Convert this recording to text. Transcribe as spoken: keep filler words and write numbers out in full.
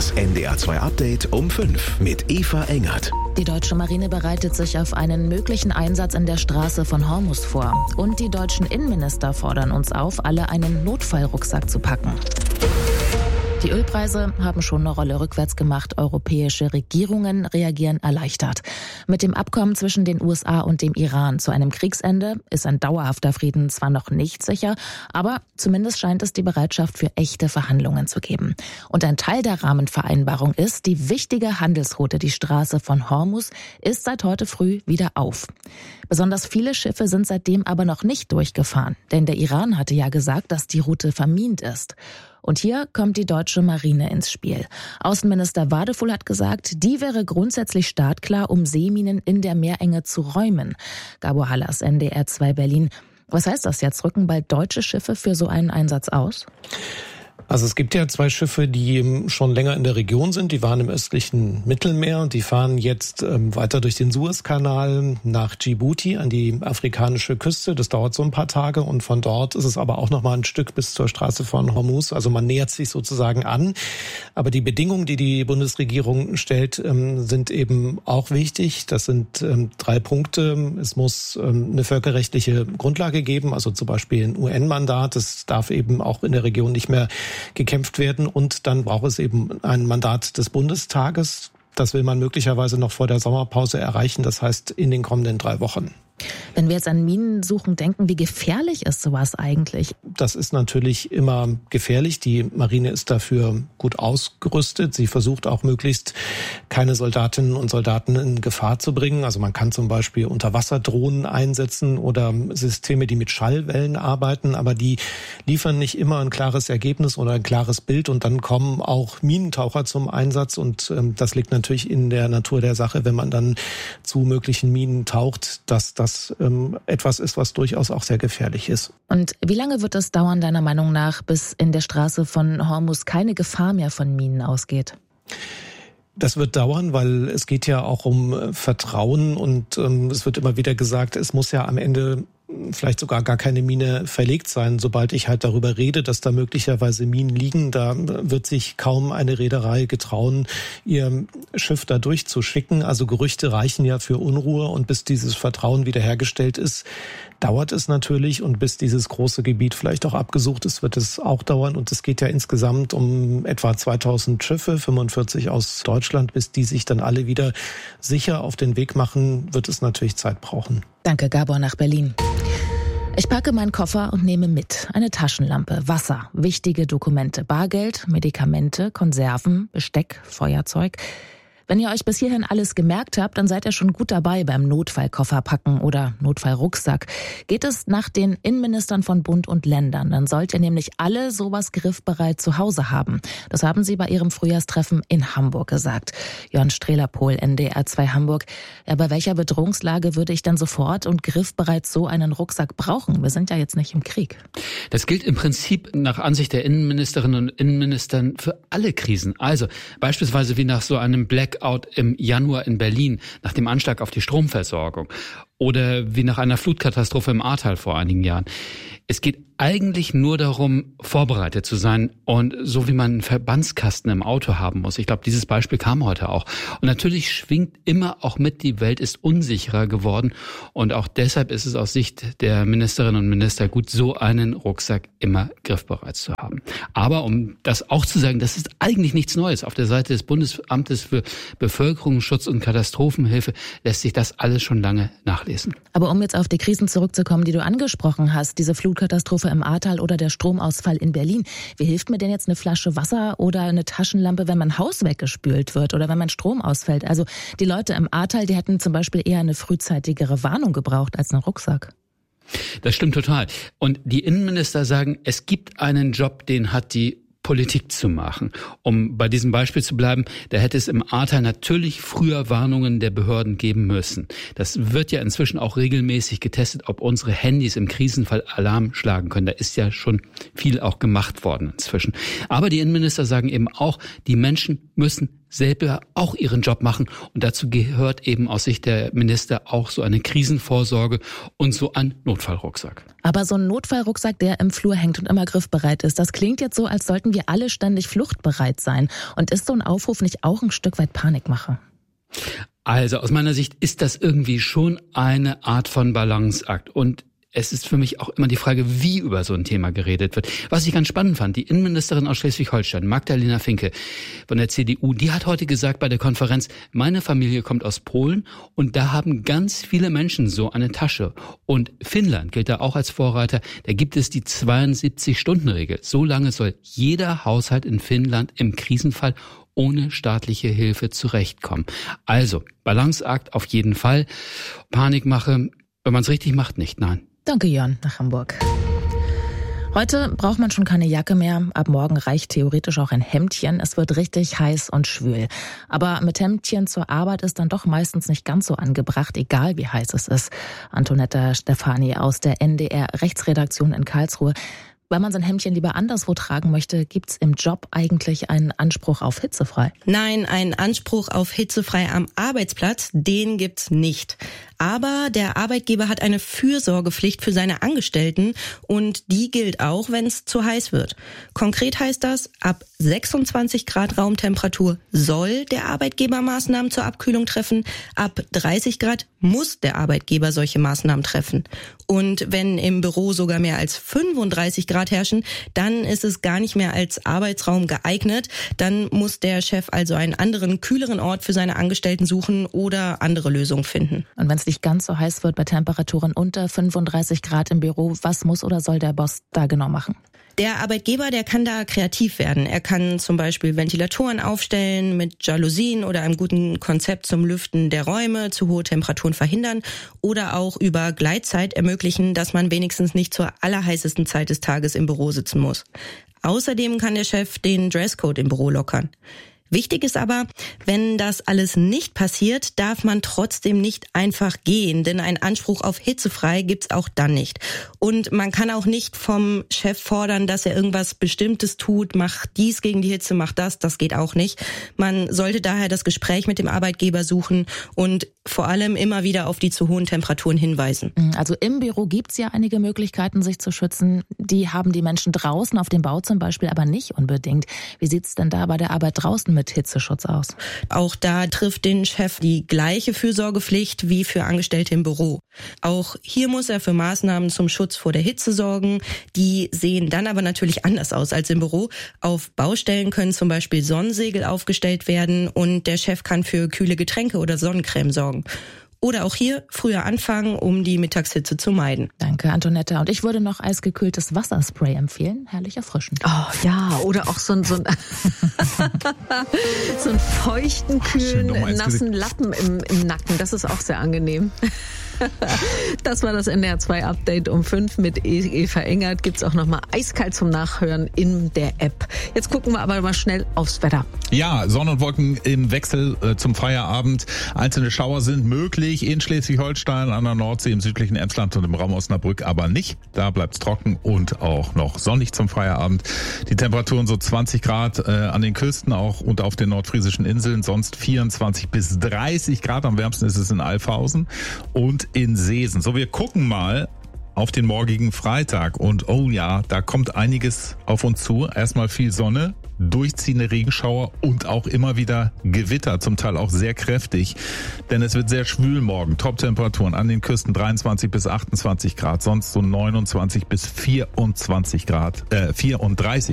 Das N D R zwei Update um fünf mit Eva Engert. Die deutsche Marine bereitet sich auf einen möglichen Einsatz in der Straße von Hormuz vor. Und die deutschen Innenminister fordern uns auf, alle einen Notfallrucksack zu packen. Die Ölpreise haben schon eine Rolle rückwärts gemacht. Europäische Regierungen reagieren erleichtert. Mit dem Abkommen zwischen den U S A und dem Iran zu einem Kriegsende ist ein dauerhafter Frieden zwar noch nicht sicher, aber zumindest scheint es die Bereitschaft für echte Verhandlungen zu geben. Und ein Teil der Rahmenvereinbarung ist, die wichtige Handelsroute, die Straße von Hormuz, ist seit heute früh wieder auf. Besonders viele Schiffe sind seitdem aber noch nicht durchgefahren, denn der Iran hatte ja gesagt, dass die Route vermint ist. Und hier kommt die deutsche Marine ins Spiel. Außenminister Wadefuhl hat gesagt, die wäre grundsätzlich startklar, um Seeminen in der Meerenge zu räumen. Gabor Hallas, N D R zwei Berlin. Was heißt das jetzt? Rücken bald deutsche Schiffe für so einen Einsatz aus? Also es gibt ja zwei Schiffe, die schon länger in der Region sind. Die waren im östlichen Mittelmeer und die fahren jetzt ähm, weiter durch den Suezkanal nach Djibouti an die afrikanische Küste. Das dauert so ein paar Tage und von dort ist es aber auch noch mal ein Stück bis zur Straße von Hormuz. Also man nähert sich sozusagen an. Aber die Bedingungen, die die Bundesregierung stellt, ähm, sind eben auch wichtig. Das sind ähm, drei Punkte. Es muss ähm, eine völkerrechtliche Grundlage geben, also zum Beispiel ein U N-Mandat. Das darf eben auch in der Region nicht mehr gekämpft werden und dann braucht es eben ein Mandat des Bundestages. Das will man möglicherweise noch vor der Sommerpause erreichen, das heißt in den kommenden drei Wochen. Wenn wir jetzt an Minensuchen denken, wie gefährlich ist sowas eigentlich? Das ist natürlich immer gefährlich. Die Marine ist dafür gut ausgerüstet. Sie versucht auch möglichst keine Soldatinnen und Soldaten in Gefahr zu bringen. Also man kann zum Beispiel Unterwasserdrohnen einsetzen oder Systeme, die mit Schallwellen arbeiten, aber die liefern nicht immer ein klares Ergebnis oder ein klares Bild und dann kommen auch Minentaucher zum Einsatz und ähm, das liegt natürlich in der Natur der Sache, wenn man dann zu möglichen Minen taucht, dass das ähm, etwas ist, was durchaus auch sehr gefährlich ist. Und wie lange wird es dauern, deiner Meinung nach, bis in der Straße von Hormuz keine Gefahr mehr von Minen ausgeht? Das wird dauern, weil es geht ja auch um Vertrauen und ähm, es wird immer wieder gesagt, es muss ja am Ende vielleicht sogar gar keine Mine verlegt sein. Sobald ich halt darüber rede, dass da möglicherweise Minen liegen, da wird sich kaum eine Reederei getrauen, ihr Schiff da durchzuschicken. Also Gerüchte reichen ja für Unruhe und bis dieses Vertrauen wiederhergestellt ist, dauert es natürlich und bis dieses große Gebiet vielleicht auch abgesucht ist, wird es auch dauern und es geht ja insgesamt um etwa zweitausend Schiffe, fünfundvierzig aus Deutschland, bis die sich dann alle wieder sicher auf den Weg machen, wird es natürlich Zeit brauchen. Danke, Gabor nach Berlin. Ich packe meinen Koffer und nehme mit eine Taschenlampe, Wasser, wichtige Dokumente, Bargeld, Medikamente, Konserven, Besteck, Feuerzeug. Wenn ihr euch bis hierhin alles gemerkt habt, dann seid ihr schon gut dabei beim Notfallkoffer packen oder Notfallrucksack. Geht es nach den Innenministern von Bund und Ländern, dann sollt ihr nämlich alle sowas griffbereit zu Hause haben. Das haben sie bei ihrem Frühjahrstreffen in Hamburg gesagt. Jörn Strehler-Pohl, N D R zwei Hamburg. Ja, bei welcher Bedrohungslage würde ich dann sofort und griffbereit so einen Rucksack brauchen? Wir sind ja jetzt nicht im Krieg. Das gilt im Prinzip nach Ansicht der Innenministerinnen und Innenministern für alle Krisen. Also beispielsweise wie nach so einem Blackout im Januar in Berlin, nach dem Anschlag auf die Stromversorgung oder wie nach einer Flutkatastrophe im Ahrtal vor einigen Jahren. Es geht eigentlich nur darum, vorbereitet zu sein und so wie man einen Verbandskasten im Auto haben muss. Ich glaube, dieses Beispiel kam heute auch. Und natürlich schwingt immer auch mit, die Welt ist unsicherer geworden und auch deshalb ist es aus Sicht der Ministerinnen und Minister gut, so einen Rucksack immer griffbereit zu haben. Aber um das auch zu sagen, das ist eigentlich nichts Neues. Auf der Seite des Bundesamtes für Bevölkerungsschutz und Katastrophenhilfe lässt sich das alles schon lange nachlesen. Aber um jetzt auf die Krisen zurückzukommen, die du angesprochen hast, diese Flutkatastrophe im Ahrtal oder der Stromausfall in Berlin. Wie hilft mir denn jetzt eine Flasche Wasser oder eine Taschenlampe, wenn mein Haus weggespült wird oder wenn mein Strom ausfällt? Also die Leute im Ahrtal, die hätten zum Beispiel eher eine frühzeitigere Warnung gebraucht als einen Rucksack. Das stimmt total. Und die Innenminister sagen, es gibt einen Job, den hat die Politik zu machen. Um bei diesem Beispiel zu bleiben, da hätte es im Ahrtal natürlich früher Warnungen der Behörden geben müssen. Das wird ja inzwischen auch regelmäßig getestet, ob unsere Handys im Krisenfall Alarm schlagen können. Da ist ja schon viel auch gemacht worden inzwischen. Aber die Innenminister sagen eben auch, die Menschen müssen selber auch ihren Job machen. Und dazu gehört eben aus Sicht der Minister auch so eine Krisenvorsorge und so ein Notfallrucksack. Aber so ein Notfallrucksack, der im Flur hängt und immer griffbereit ist, das klingt jetzt so, als sollten wir alle ständig fluchtbereit sein. Und ist so ein Aufruf nicht auch ein Stück weit Panikmache? Also aus meiner Sicht ist das irgendwie schon eine Art von Balanceakt. Und es ist für mich auch immer die Frage, wie über so ein Thema geredet wird. Was ich ganz spannend fand, die Innenministerin aus Schleswig-Holstein, Magdalena Finke von der C D U, die hat heute gesagt bei der Konferenz, meine Familie kommt aus Polen und da haben ganz viele Menschen so eine Tasche. Und Finnland gilt da auch als Vorreiter, da gibt es die zweiundsiebzig-Stunden-Regel. So lange soll jeder Haushalt in Finnland im Krisenfall ohne staatliche Hilfe zurechtkommen. Also, Balanceakt auf jeden Fall. Panikmache, wenn man es richtig macht, nicht, nein. Danke, Jörn, nach Hamburg. Heute braucht man schon keine Jacke mehr. Ab morgen reicht theoretisch auch ein Hemdchen. Es wird richtig heiß und schwül. Aber mit Hemdchen zur Arbeit ist dann doch meistens nicht ganz so angebracht, egal wie heiß es ist. Antonetta Stefani aus der N D R-Rechtsredaktion in Karlsruhe. Weil man sein Hemdchen lieber anderswo tragen möchte, gibt's im Job eigentlich einen Anspruch auf hitzefrei? Nein, einen Anspruch auf hitzefrei am Arbeitsplatz, den gibt's nicht. Aber der Arbeitgeber hat eine Fürsorgepflicht für seine Angestellten und die gilt auch, wenn es zu heiß wird. Konkret heißt das, ab sechsundzwanzig Grad Raumtemperatur soll der Arbeitgeber Maßnahmen zur Abkühlung treffen, ab dreißig Grad muss der Arbeitgeber solche Maßnahmen treffen. Und wenn im Büro sogar mehr als fünfunddreißig Grad herrschen, dann ist es gar nicht mehr als Arbeitsraum geeignet. Dann muss der Chef also einen anderen, kühleren Ort für seine Angestellten suchen oder andere Lösungen finden. Und wenn es nicht ganz so heiß wird bei Temperaturen unter fünfunddreißig Grad im Büro, was muss oder soll der Boss da genau machen? Der Arbeitgeber, der kann da kreativ werden. Er kann zum Beispiel Ventilatoren aufstellen mit Jalousien oder einem guten Konzept zum Lüften der Räume, zu hohe Temperaturen verhindern oder auch über Gleitzeit ermöglichen, dass man wenigstens nicht zur allerheißesten Zeit des Tages im Büro sitzen muss. Außerdem kann der Chef den Dresscode im Büro lockern. Wichtig ist aber, wenn das alles nicht passiert, darf man trotzdem nicht einfach gehen, denn einen Anspruch auf hitzefrei gibt's auch dann nicht. Und man kann auch nicht vom Chef fordern, dass er irgendwas Bestimmtes tut, mach dies gegen die Hitze, mach das, das geht auch nicht. Man sollte daher das Gespräch mit dem Arbeitgeber suchen und vor allem immer wieder auf die zu hohen Temperaturen hinweisen. Also im Büro gibt's ja einige Möglichkeiten, sich zu schützen. Die haben die Menschen draußen auf dem Bau zum Beispiel aber nicht unbedingt. Wie sieht's denn da bei der Arbeit draußen mit Hitzeschutz aus? Auch da trifft den Chef die gleiche Fürsorgepflicht wie für Angestellte im Büro. Auch hier muss er für Maßnahmen zum Schutz vor der Hitze sorgen. Die sehen dann aber natürlich anders aus als im Büro. Auf Baustellen können zum Beispiel Sonnensegel aufgestellt werden und der Chef kann für kühle Getränke oder Sonnencreme sorgen. Oder auch hier früher anfangen, um die Mittagshitze zu meiden. Danke, Antonetta. Und ich würde noch eisgekühltes Wasserspray empfehlen. Herrlich erfrischend. Oh ja, oder auch so ein, so ein, so einen feuchten, kühlen, nassen Lappen im, im Nacken. Das ist auch sehr angenehm. Das war das N D R zwei Update um fünf mit Eva Engert. Gibt's auch nochmal eiskalt zum Nachhören in der App. Jetzt gucken wir aber mal schnell aufs Wetter. Ja, Sonne und Wolken im Wechsel äh, zum Feierabend. Einzelne Schauer sind möglich in Schleswig-Holstein, an der Nordsee, im südlichen Emsland und im Raum Osnabrück, aber nicht. Da bleibt's trocken und auch noch sonnig zum Feierabend. Die Temperaturen so zwanzig Grad äh, an den Küsten auch und auf den nordfriesischen Inseln, sonst vierundzwanzig bis dreißig Grad. Am wärmsten ist es in Alfhausen und in Seesen. So, wir gucken mal auf den morgigen Freitag und oh ja, da kommt einiges auf uns zu. Erstmal viel Sonne, durchziehende Regenschauer und auch immer wieder Gewitter, zum Teil auch sehr kräftig, denn es wird sehr schwül morgen. Top-Temperaturen an den Küsten dreiundzwanzig bis achtundzwanzig Grad, sonst so neunundzwanzig bis vierundzwanzig Grad, äh, vierunddreißig